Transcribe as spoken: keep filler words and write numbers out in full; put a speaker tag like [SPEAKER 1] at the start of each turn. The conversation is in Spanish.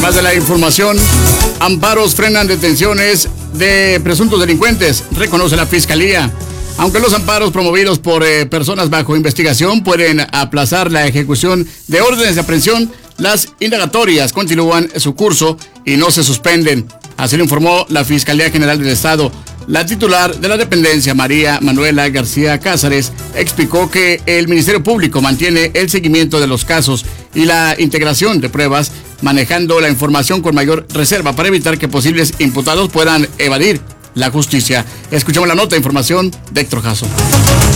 [SPEAKER 1] Más de la información, amparos frenan detenciones de presuntos delincuentes, reconoce la Fiscalía. Aunque los amparos promovidos por eh, personas bajo investigación pueden aplazar la ejecución de órdenes de aprehensión, las indagatorias continúan su curso y no se suspenden. Así lo informó la Fiscalía General del Estado. La titular de la dependencia, María Manuela García Cázares, explicó que el Ministerio Público mantiene el seguimiento de los casos y la integración de pruebas, manejando la información con mayor reserva para evitar que posibles imputados puedan evadir la justicia. Escuchamos la nota de información de Héctor Jasso.